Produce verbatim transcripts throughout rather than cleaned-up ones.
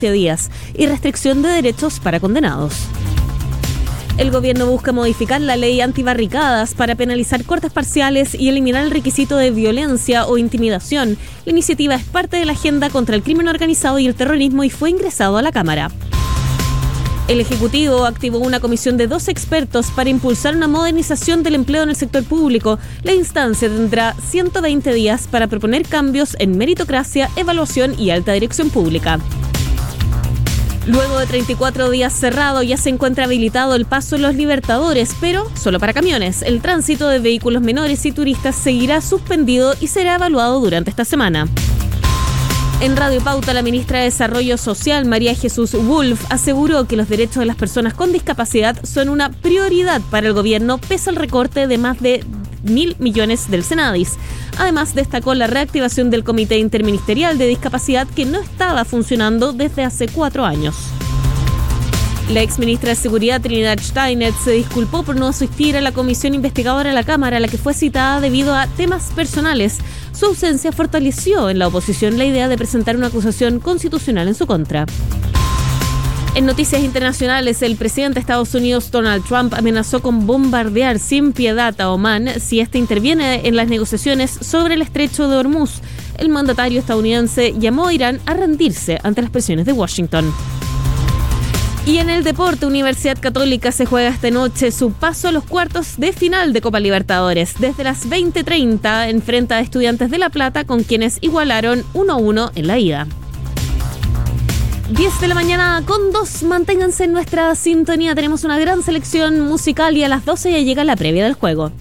días y restricción de derechos para condenados. El gobierno busca modificar la ley antibarricadas para penalizar cortes parciales y eliminar el requisito de violencia o intimidación. La iniciativa es parte de la agenda contra el crimen organizado y el terrorismo y fue ingresado a la Cámara. El Ejecutivo activó una comisión de dos expertos para impulsar una modernización del empleo en el sector público. La instancia tendrá ciento veinte días para proponer cambios en meritocracia, evaluación y alta dirección pública. Luego de treinta y cuatro días cerrado, ya se encuentra habilitado el paso en Los Libertadores, pero solo para camiones. El tránsito de vehículos menores y turistas seguirá suspendido y será evaluado durante esta semana. En Radio Pauta, la ministra de Desarrollo Social, María Jesús Wolf, aseguró que los derechos de las personas con discapacidad son una prioridad para el gobierno, pese al recorte de más de mil millones del Senadis. Además, destacó la reactivación del Comité Interministerial de Discapacidad, que no estaba funcionando desde hace cuatro años. La exministra de Seguridad, Trinidad Steiner, se disculpó por no asistir a la comisión investigadora de la Cámara, a la que fue citada debido a temas personales. Su ausencia fortaleció en la oposición la idea de presentar una acusación constitucional en su contra. En noticias internacionales, el presidente de Estados Unidos, Donald Trump, amenazó con bombardear sin piedad a Omán si éste interviene en las negociaciones sobre el estrecho de Hormuz. El mandatario estadounidense llamó a Irán a rendirse ante las presiones de Washington. Y en el deporte, Universidad Católica se juega esta noche su paso a los cuartos de final de Copa Libertadores. Desde las veinte treinta enfrenta a Estudiantes de La Plata, con quienes igualaron uno a uno en la ida. diez de la mañana con dos. Manténganse en nuestra sintonía. Tenemos una gran selección musical y a las doce ya llega la previa del juego.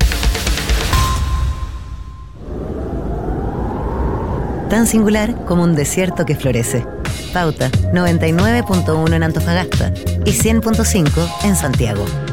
Tan singular como un desierto que florece. Pauta noventa y nueve punto uno en Antofagasta y cien punto cinco en Santiago.